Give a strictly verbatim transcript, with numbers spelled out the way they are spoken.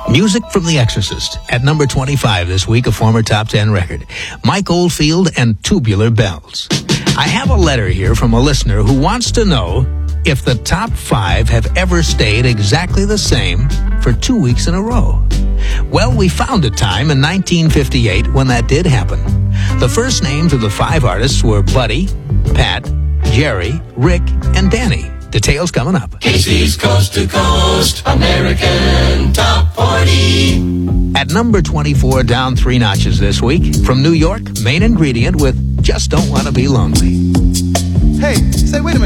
Music from The Exorcist. At number twenty-five this week, a former top ten record. Mike Oldfield and Tubular Bells. I have a letter here from a listener who wants to know if the top five have ever stayed exactly the same for two weeks in a row. Well, we found a time in nineteen fifty-eight when that did happen. The first names of the five artists were Buddy, Pat, Jerry, Rick, and Danny. Details coming up. Casey's Coast to Coast American Top forty. At number twenty-four, down three notches this week, from New York, Main Ingredient with Just Don't Want to Be Lonely. Hey, say, wait a minute.